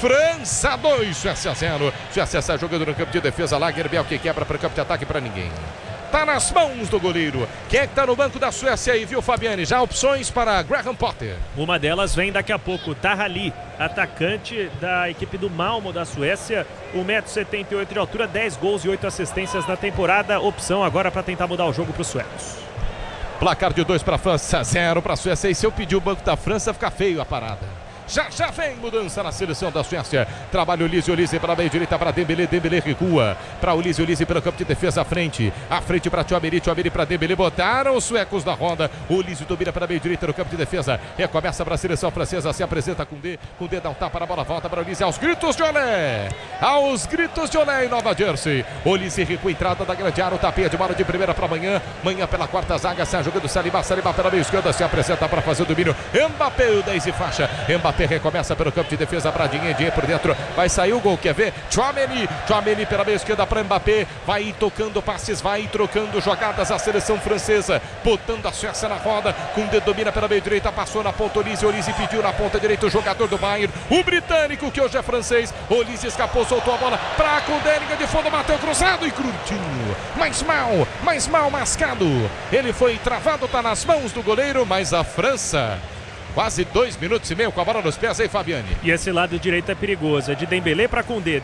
França 2, Suécia 0. Suécia sai jogando no campo de defesa. Lagerbielke que quebra para o campo de ataque para ninguém. Tá nas mãos do goleiro. Quem é que tá no banco da Suécia aí, viu, Fabiane? Já opções para Graham Potter. Uma delas vem daqui a pouco, Tahali, atacante da equipe do Malmo da Suécia, 1,78 m de altura, 10 gols e 8 assistências na temporada. Opção agora para tentar mudar o jogo para os suecos. Placar de 2 para a França, 0 para a Suécia. E se eu pedir o banco da França, fica feio a parada. Já vem mudança na seleção da Suécia. Trabalha o Olise para a meia direita para Dembélé. Dembélé recua para Olise pelo campo de defesa à frente para Tchouaméni para Dembélé. Botaram os suecos da roda. Olise domina para a meia direita no campo de defesa. Recomeça para a seleção francesa. Se apresenta com D dá um tapa na bola. Volta para Olise aos gritos de olé. Aos gritos de olé em Nova Jersey. Olise recua, entrada da grande área. O tapinha de bola de primeira para amanhã. Manhã pela quarta zaga. Sai jogando Saliba pela meia esquerda. Se apresenta para fazer o domínio. Mbappé, o 10 e faixa. Mbappé recomeça pelo campo de defesa para Dinhe por dentro, vai sair o gol, quer ver? Tchouaméni pela meia esquerda para Mbappé, vai tocando passes, vai trocando jogadas a seleção francesa, botando a Suécia na roda, Koundé domina pela meia direita, passou na ponta Olise pediu na ponta direita o jogador do Bayern, o britânico que hoje é francês, Olise escapou, soltou a bola para Koundé, linha de fundo, bateu cruzado e curtinho, mais mal mascado, ele foi travado, tá nas mãos do goleiro, mas a França quase 2 minutos e meio com a bola nos pés aí, Fabiane. E esse lado direito é perigoso, é de Dembélé para Koundé,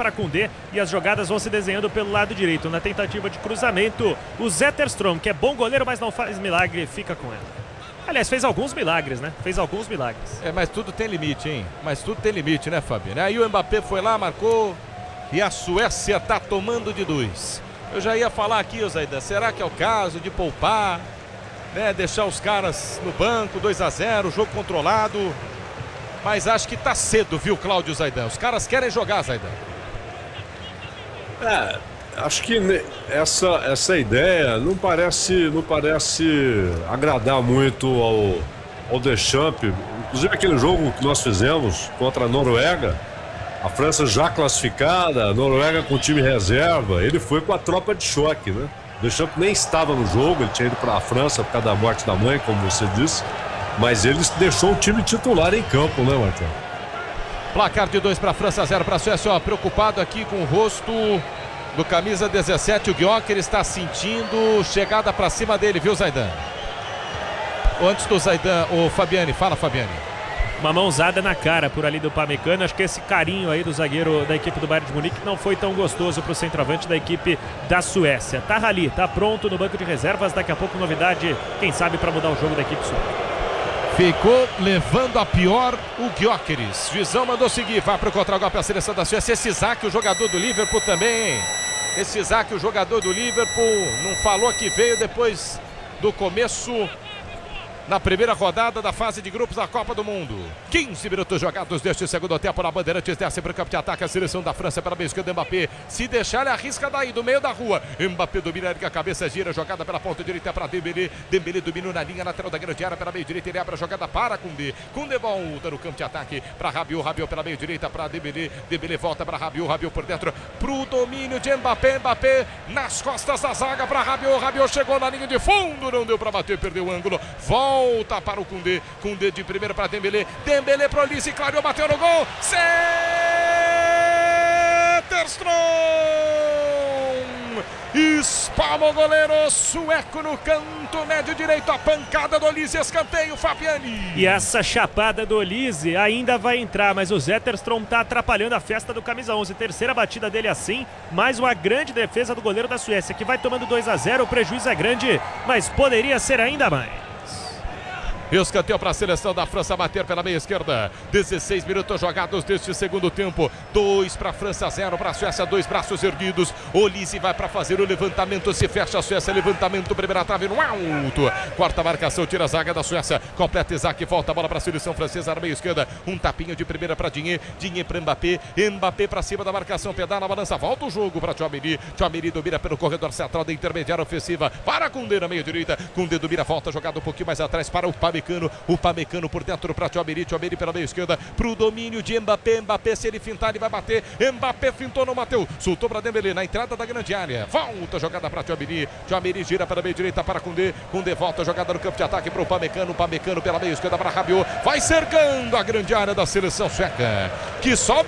e as jogadas vão se desenhando pelo lado direito. Na tentativa de cruzamento, o Zetterstrom, que é bom goleiro, mas não faz milagre, fica com ela. Aliás, fez alguns milagres, né? Mas tudo tem limite, hein? Né, Fabiane? Aí o Mbappé foi lá, marcou, e a Suécia tá tomando de 2. Eu já ia falar aqui, Zaidan, será que é o caso de poupar? Deixar os caras no banco, 2-0, jogo controlado, mas acho que tá cedo, viu, Cláudio Zaidan? Os caras querem jogar, Zaidan. Acho que essa ideia não parece agradar muito ao Deschamps. Inclusive aquele jogo que nós fizemos contra a Noruega, a França já classificada, a Noruega com o time reserva, ele foi com a tropa de choque, né? O Deschamps nem estava no jogo, ele tinha ido para a França por causa da morte da mãe, como você disse, mas ele deixou o time titular em campo, né, Marcelo? Placar de 2 para a França, 0 para a Suécia. Preocupado aqui com o rosto do camisa 17, o Gyökeres está sentindo chegada para cima dele, viu, Zaidan? Antes do Zaidan, o Fabiane, fala, Fabiane. Uma mãozada na cara por ali do Upamecano. Acho que esse carinho aí do zagueiro da equipe do Bayern de Munique não foi tão gostoso para o centroavante da equipe da Suécia. Tahali tá pronto no banco de reservas. Daqui a pouco novidade, quem sabe, para mudar o jogo da equipe sueca. Ficou levando a pior o Gyökeres. Juizão mandou seguir, vai para o contra-golpe a seleção da Suécia. Esse Isaac, o jogador do Liverpool também, hein? Esse Isaac, o jogador do Liverpool, não falou que veio depois do começo na primeira rodada da fase de grupos da Copa do Mundo. 15 minutos jogados deste segundo tempo na Bandeirantes. Desce para o campo de ataque a seleção da França para a meia esquerda. Mbappé, se deixar ele arrisca daí do meio da rua. Mbappé domina, ergue a cabeça, gira, jogada pela ponta direita para Dembélé. Dembélé domina na linha lateral da grande área pela meia direita, ele abre a jogada para Koundé. Koundé volta no campo de ataque para Rabiot, Rabiot pela meia direita para Dembélé. Dembélé volta para Rabiot, Rabiot por dentro pro domínio de Mbappé. Mbappé nas costas da zaga para Rabiot. Rabiot chegou na linha de fundo, não deu para bater, perdeu o ângulo. Volta para o Koundé, Koundé de primeira para Dembélé, Dembélé para Olise, clareou, bateu no gol, Zetterstrom, espalma o goleiro sueco no canto médio direito, a pancada do Olise, escanteio, Fabiane. E essa chapada do Olise ainda vai entrar, mas o Zetterstrom tá atrapalhando a festa do camisa 11, terceira batida dele assim, mais uma grande defesa do goleiro da Suécia, que vai tomando 2-0, o prejuízo é grande, mas poderia ser ainda mais. Escanteio para a seleção da França bater pela meia esquerda. 16 minutos jogados deste segundo tempo. 2 para a França, 0 para a Suécia. 2 braços erguidos. Olise vai para fazer o levantamento. Se fecha a Suécia. Levantamento, primeira trave no alto. Quarta marcação, tira a zaga da Suécia. Completa Isaac, volta a bola para a seleção francesa na meia esquerda. Um tapinho de primeira para Dinhe. Dinhe para Mbappé. Mbappé para cima da marcação. Pedala na balança. Volta o jogo para Tchouaméni. Tchouaméni domina pelo corredor central da intermediária ofensiva. Para Koundé na meia direita. Koundé domina, volta jogada um pouquinho mais atrás para o Upamecano por dentro para Tchouaméni pela meia esquerda, pro domínio de Mbappé. Mbappé, se ele fintar, ele vai bater. Mbappé fintou, não bateu. Soltou para Dembélé na entrada da grande área. Volta jogada para Tchouaméni. Tchouaméni gira para a meia direita para Koundé. Koundé volta jogada no campo de ataque para o Upamecano. Upamecano pela meia esquerda para Rabiot. Vai cercando a grande área da seleção sueca, que sobe